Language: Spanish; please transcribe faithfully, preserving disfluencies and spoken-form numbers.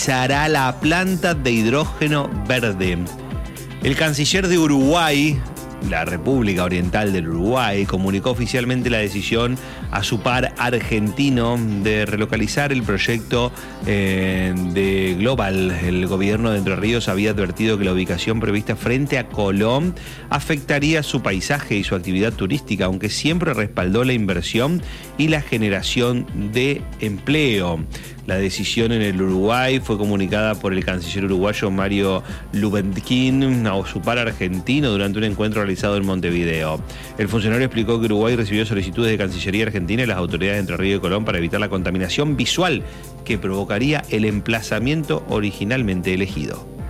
Será la planta de hidrógeno verde. El canciller de Uruguay, la República Oriental del Uruguay, comunicó oficialmente la decisión a su par argentino de relocalizar el proyecto eh, de Global. El gobierno de Entre Ríos había advertido que la ubicación prevista frente a Colón afectaría su paisaje y su actividad turística, aunque siempre respaldó la inversión y la generación de empleo. La decisión en el Uruguay fue comunicada por el canciller uruguayo Mario Lubendkin a su par argentino durante un encuentro realizado en Montevideo. El funcionario explicó que Uruguay recibió solicitudes de Cancillería Argentina y las autoridades de Entre Ríos y Colón para evitar la contaminación visual que provocaría el emplazamiento originalmente elegido.